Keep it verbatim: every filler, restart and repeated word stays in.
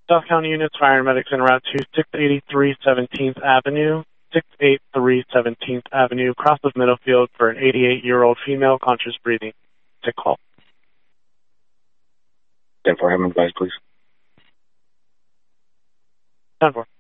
South County units, fire and medics en route to six eighty-three seventeenth Avenue, six eighty-three seventeenth Avenue, across of Middlefield for an eighty-eight-year-old female conscious breathing. Take call. ten four, have him advised, please. ten four.